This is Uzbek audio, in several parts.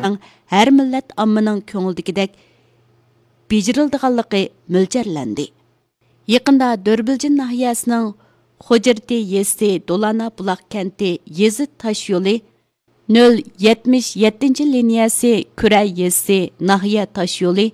har millat ommaning ko'ngildagidek bejirildiganligi mo'ljallanadi. Yaqinda Dörbilcin nahiyasining Xo'jirti yezisi Dolana Buloq kenti yezi tash yo'li 077 liniyasi Kura yezisi nahiya tash yo'li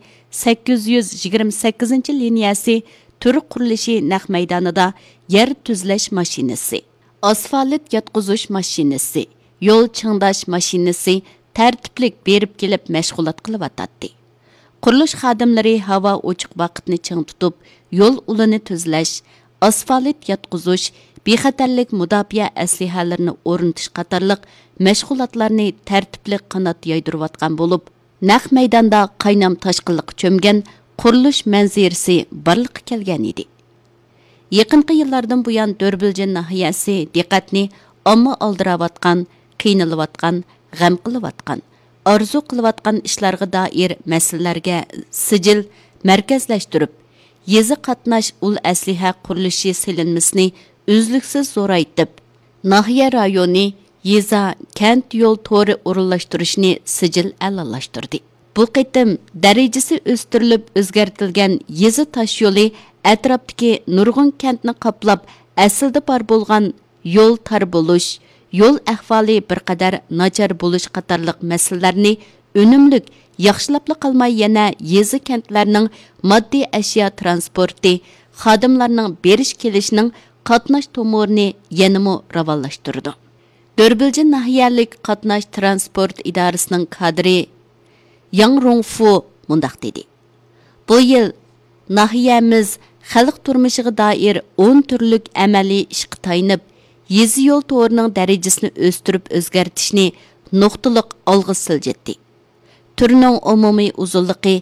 828 liniyasi Türk qurilishi naq maydonida yer tuzlash mashinasi, asfalt yotqizish mashinasi, yo'l chingdash mashinasi tartiblik berib kelib mashg'ulot qilyotdi. Qurilish xodimlari havo ochiq vaqtni ching tutib, yo'l ulini tuzlash, asfalt yotqizish, bexatarlik mudofaa aslihalarini o'rnatish qatorliq mashg'ulotlarni tartibli qanot yaydirayotgan bo'lib, naq maydonda qaynam toshqinlik cho'mgan qurilish manzarasi barliqqa kelgan edi. Yaqinqi yillardan buyon Dörbilcin nahiyasi diqqatni omma oldirayotgan, qiynalayotgan, g'am qilayotgan, orzu qilayotgan ishlarga doir masalalarga sijil markazlashtirib, yezi qatnash ul asliha qurilishi silinmasini uzluksiz zo'raytib, nahiya rayoni, yeza, kent yo'l to'ri o'rinlashtirishni sijil a'lolashtirdi. Bu qitim darajasi o'stirilib o'zgartirilgan yezi tash yo'li atrofdagi nurg'un kentni qoplab, aslida bor bo'lgan yo'l tar bo'lish, yo'l ahvoli bir qadar nachar bo'lish qatorliq masalalarni unumlik yaxshilab qolmay yana yezi kentlarning moddiy ashyo transporti, xodimlarning berish kelishning qatnash to'mirini yanada ravonlashtirdi. Dörbilcin nahiyalik qatnash transport idorasining kadri Yang Rongfu mundaq dedi. Bu yil nahiyamiz xalq turmushiga doir 10 turlik amaliy ishga tayinib, yezi yo'l to'rining darajasini o'stirib o'zgartishni nuqtaliq olg'a siljetdi. Turning umumiy uzunligi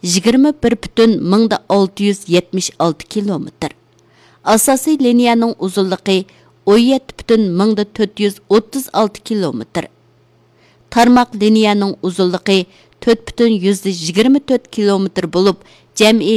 21,676 kilometr. Asosiy liniyaning uzunligi 17,436 kilometr. Tarmoq liniyaning uzunligi 4,124 kilometr bo'lib, jami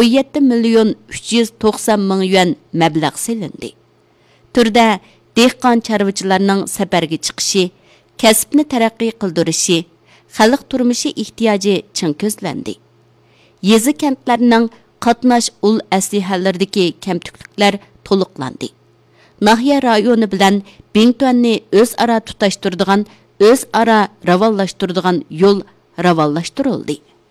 17,390,000 yuan mablag' silindi. Turda dehqon chorvachilarning safarga chiqishi, kasbni taraqqiy qildirishi, xalq turmushi ehtiyoji chin ko'zlandi. Yezi kentlarning qatnash ul aslihalaridagi kamtukliklar to'liqlandi. Nahiya rayoni bilan Bingtuanni o'zaro tutashtiradigan, o'zaro ravonlashtiradigan yo'l ravonlashtirildi.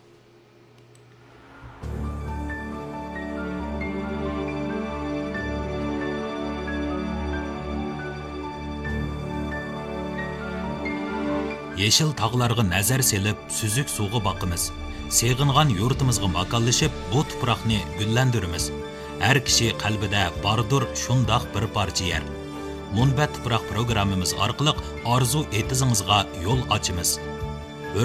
Yeşil tağlarga nazar selib, süzük suğu bakımız. Seğingan yurtimizga makanlashib, bu tuproqni gullandirimiz. Her kishi qalbida bardur shundoq bir parcha yer. Munbat tuproq programmamiz orqali orzu etizingizga yo'l ochimiz.